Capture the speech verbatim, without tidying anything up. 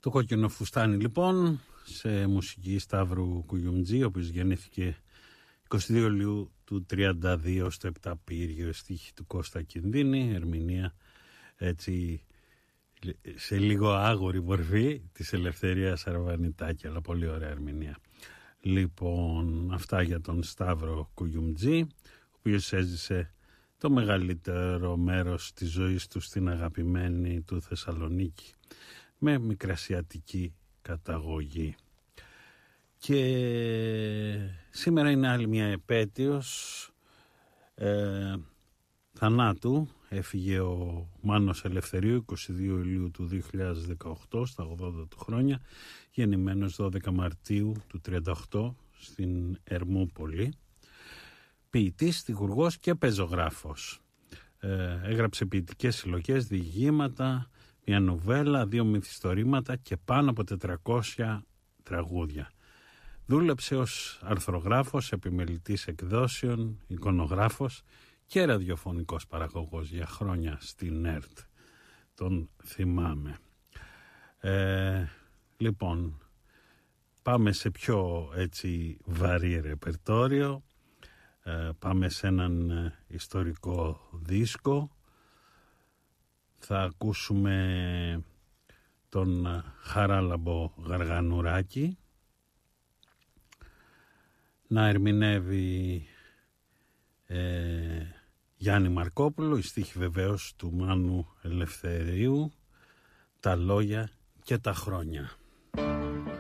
Το κόκκινο φουστάνι λοιπόν, σε μουσική Σταύρου Κουγιουμτζή, ο οποίος γεννήθηκε είκοσι δύο Ιουλίου του τριάντα δύο στο Επταπύργιο, στίχη του Κώστα Κινδύνη, ερμηνεία έτσι σε λίγο άγορη μορφή της Ελευθερίας Αρβανιτάκη, αλλά πολύ ωραία ερμηνεία. Λοιπόν, αυτά για τον Σταύρο Κουγιουμτζή, ο οποίος έζησε το μεγαλύτερο μέρος της ζωής του στην αγαπημένη του Θεσσαλονίκη, με μικρασιατική καταγωγή. Και σήμερα είναι άλλη μια επέτειος ε, θανάτου. Έφυγε ο Μάνος Ελευθερίου είκοσι δύο Ιουλίου του δύο χιλιάδες δεκαοκτώ στα ογδόντα του χρόνια, γεννημένος δώδεκα Μαρτίου του τριάντα οκτώ στην Ερμούπολη. Ποιητής, στιχουργός και πεζογράφος. Ε, έγραψε ποιητικές συλλογές, διηγήματα, μια νουβέλα, δύο μυθιστορήματα και πάνω από τετρακόσια τραγούδια. Δούλεψε ως αρθρογράφος, επιμελητής εκδόσεων, εικονογράφος και ραδιοφωνικός παραγωγός για χρόνια στην ΕΡΤ. Τον θυμάμαι. Ε, λοιπόν, πάμε σε πιο έτσι βαρύ ρεπερτόριο. Ε, πάμε σε έναν ε, ιστορικό δίσκο. Θα ακούσουμε τον ε, Χαράλαμπο Γαργανουράκη να ερμηνεύει ε, Γιάννη Μαρκόπουλο, η στίχη βεβαίως του Μάνου Ελευθερίου, τα λόγια και τα χρόνια.